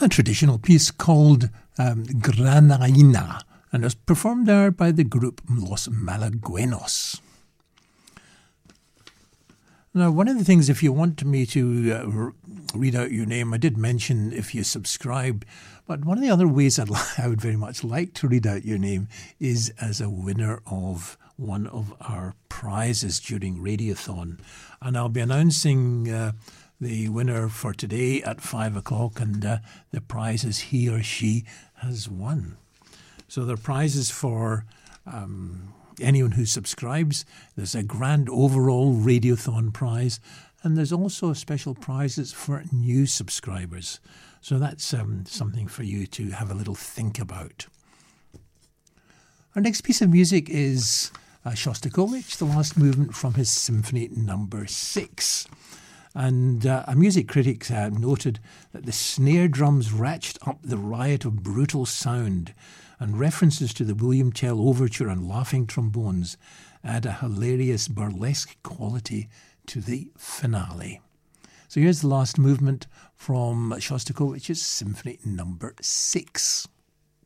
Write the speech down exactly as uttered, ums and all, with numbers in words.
a traditional piece called um, Granaina, and it was performed there by the group Los Malagueños. Now, one of the things, if you want me to uh, read out your name, I did mention if you subscribe, but one of the other ways I'd li- I would very much like to read out your name is as a winner of one of our prizes during Radiothon. And I'll be announcing uh, the winner for today at five o'clock, and uh, the prizes he or she has won. So there are prizes for um, anyone who subscribes. There's a grand overall Radiothon prize, and there's also special prizes for new subscribers. So that's um, something for you to have a little think about. Our next piece of music is uh, Shostakovich, the last movement from his Symphony Number Six. And uh, a music critic uh, noted that the snare drums ratchet up the riot of brutal sound, and references to the William Tell Overture and laughing trombones add a hilarious burlesque quality to the finale. So here's the last movement from Shostakovich's Symphony Number Six.